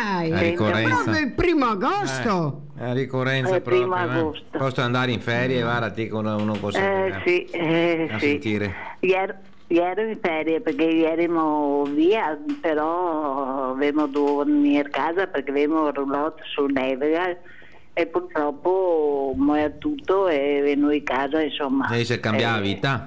dai, ricorrenza. proprio il 1° agosto. La ricorrenza primo proprio. agosto. Posso andare in ferie, guarda, ti con uno cosa Sì, a sì. sentire. Ieri in ferie perché ieri ero via, però avevo dovuto venire a casa perché avevo roulotte su neve e purtroppo muoia tutto e venuto a casa, insomma. E se cambia la vita?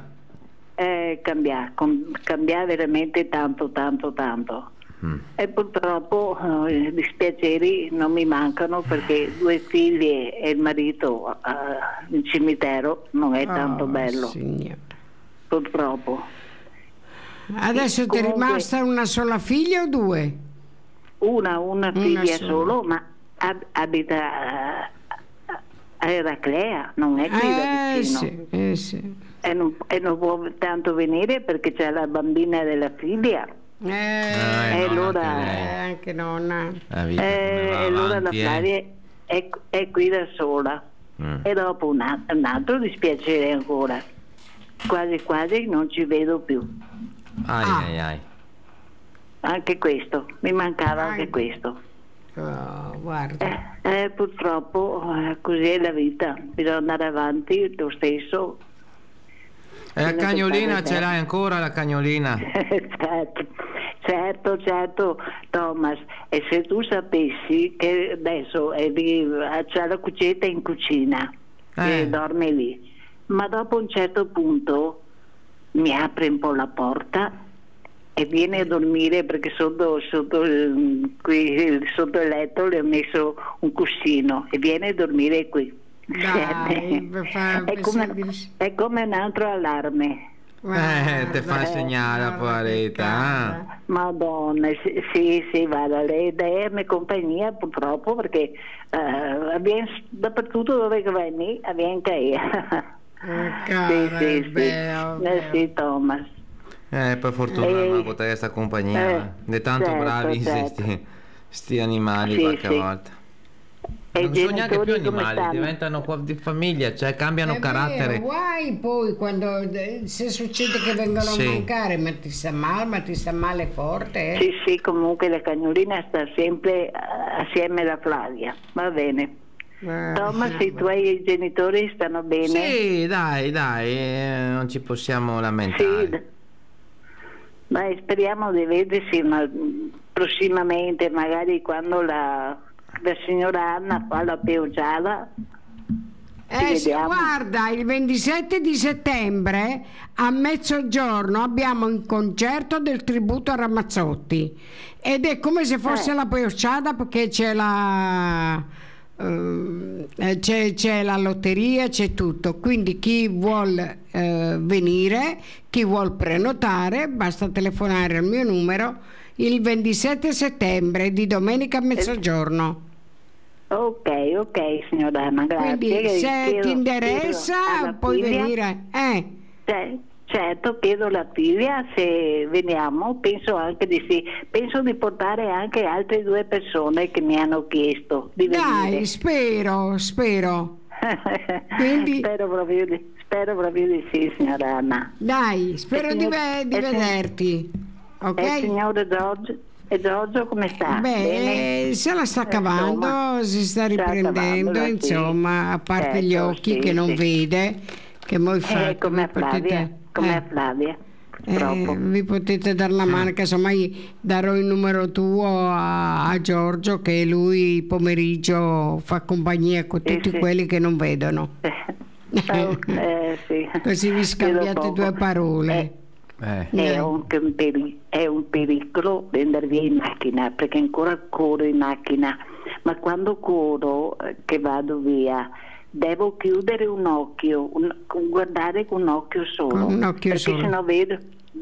Cambia veramente tanto. E purtroppo i dispiaceri non mi mancano perché 2 figlie e il marito in cimitero non è tanto bello, Signore. purtroppo. Adesso ti è Comunque, rimasta una sola figlia o 2? una figlia sola. solo, ma abita a Eraclea, non è qui da vicino. Sì. E non può tanto venire perché c'è la bambina della figlia. E allora anche nonna. La vita e va allora la avanti, Flavia è qui da sola. E dopo un altro dispiacere ancora, quasi non ci vedo più. Ai. Anche questo, mi mancava anche questo. Guarda. Purtroppo così è la vita, bisogna andare avanti lo stesso. E la cagnolina ce l'hai ancora, la cagnolina? Certo, Thomas, e se tu sapessi che adesso c'è la cucetta in cucina e dorme lì, ma dopo un certo punto mi apre un po' la porta e viene a dormire perché sotto il letto le ho messo un cuscino e viene a dormire qui. Dai, è come un altro allarme. Te fa segnare la poveretta. Madonna, sì, vada, lei è mia compagnia purtroppo perché dappertutto dove vai avviene che sì, Thomas. Per fortuna non potrei questa compagnia. È tanto bravi sti animali qualche volta. Non sono neanche più animali, diventano di famiglia, cioè cambiano carattere. Guai poi quando se succede che vengono a mancare, ma ti sta male forte. Sì, comunque la cagnolina sta sempre assieme alla Flavia, va bene. Thomas, i tuoi genitori stanno bene? Sì, dai, non ci possiamo lamentare. Sì, ma speriamo di vedersi prossimamente, magari quando la signora Anna fa la pioggiata. Guarda, il 27 di settembre a mezzogiorno abbiamo un concerto del tributo a Ramazzotti ed è come se fosse la pioggiata perché c'è la lotteria, c'è tutto, quindi chi vuol venire, chi vuol prenotare basta telefonare al mio numero il 27 settembre di domenica a mezzogiorno. Ok signora Anna, grazie. Quindi se ti interessa puoi venire. Certo, chiedo alla figlia se veniamo, penso anche di sì. Penso di portare anche altre 2 persone che mi hanno chiesto di venire. Dai, spero. Quindi spero proprio di sì, signora Anna. Dai, spero di vederti. Ok? Il signore Giorgio come sta? Bene. Se la sta cavando, si sta riprendendo, insomma, a parte gli occhi che non vede, che voi fate. Come Flavia. Vi potete dare la mano, che insomma darò il numero tuo a Giorgio, che lui pomeriggio fa compagnia con tutti quelli che non vedono. Sì. Così vi scambiate 2 parole. È un pericolo andare via in macchina perché ancora corro in macchina, ma quando corro che vado via devo chiudere un occhio, guardare con un occhio solo, perché sennò vedo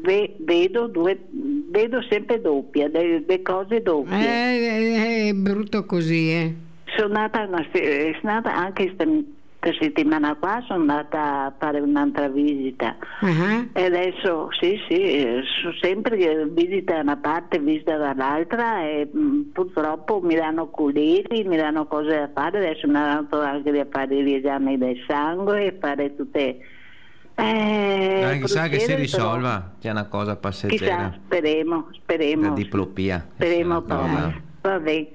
sempre doppia, le cose doppie. È brutto così. Sono nata anche settimana qua, sono andata a fare un'altra visita e adesso sì, sempre visita da una parte, visita dall'altra e purtroppo mi danno coliri, mi danno cose da fare, adesso mi hanno dato anche da fare gli esami del sangue e fare tutte chissà che si risolva, c'è una cosa passeggera. Chissà, speriamo la diplopia, speriamo. Vabbè.